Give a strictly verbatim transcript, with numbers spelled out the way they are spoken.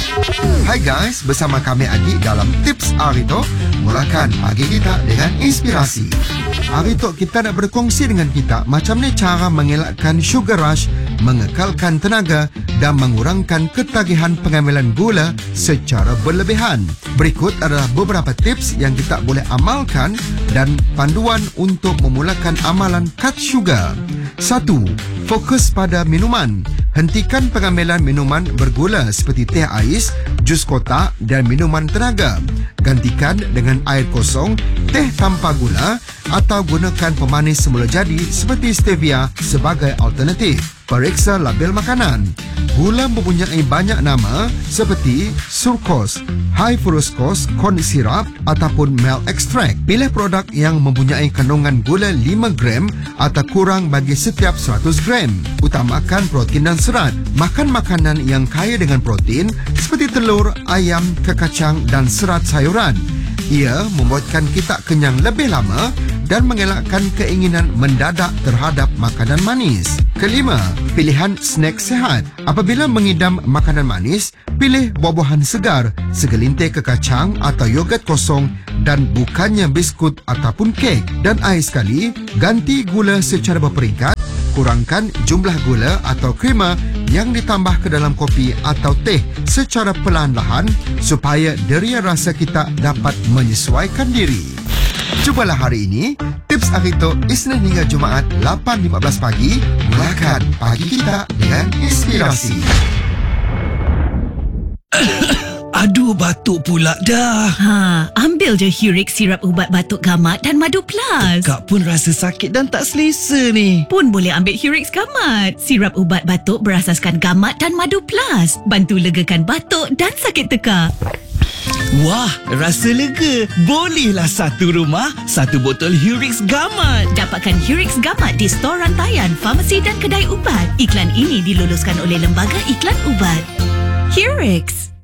Hai guys, bersama kami Agi dalam Tips Arito. Mulakan pagi kita dengan inspirasi. Arito, kita nak berkongsi dengan kita macam ni cara mengelakkan sugar rush, mengekalkan tenaga dan mengurangkan ketagihan pengambilan gula secara berlebihan. Berikut adalah beberapa tips yang kita boleh amalkan dan panduan untuk memulakan amalan cut sugar. Satu. Fokus pada minuman. Hentikan pengambilan minuman bergula seperti teh ais, jus kotak dan minuman tenaga. Gantikan dengan air kosong, teh tanpa gula atau gunakan pemanis semula jadi seperti stevia sebagai alternatif. Periksa label makanan. Gula mempunyai banyak nama seperti surkos, high fructose corn syrup ataupun milk extract. Pilih produk yang mempunyai kandungan gula lima gram atau kurang bagi setiap seratus gram. Utamakan protein dan serat. Makan makanan yang kaya dengan protein seperti telur, ayam, kekacang dan serat sayuran. Ia membuatkan kita kenyang lebih lama dan mengelakkan keinginan mendadak terhadap makanan manis. Kelima, pilihan snack sihat. Apabila mengidam makanan manis, pilih buah-buahan segar, segelintir kekacang atau yogurt kosong dan bukannya biskut ataupun kek. Dan akhir sekali, ganti gula secara berperingkat. Kurangkan jumlah gula atau krema yang ditambah ke dalam kopi atau teh secara perlahan-lahan supaya deria rasa kita dapat menyesuaikan diri. Cubalah hari ini Tips Arito Isnin hingga Jumaat lapan lima belas pagi. Mulakan pagi kita dengan inspirasi. Aduh, batuk pula dah. Ha, ambil je Hurix sirap ubat batuk gamat dan madu plus. Kak pun rasa sakit dan tak selesa ni. Pun boleh ambil Hurix gamat. Sirap ubat batuk berasaskan gamat dan madu plus. Bantu legakan batuk dan sakit tekak. Wah, rasa lega. Bolehlah satu rumah, satu botol Hurix gamat. Dapatkan Hurix gamat di stor rantaian, farmasi dan kedai ubat. Iklan ini diluluskan oleh Lembaga Iklan Ubat. Hurix.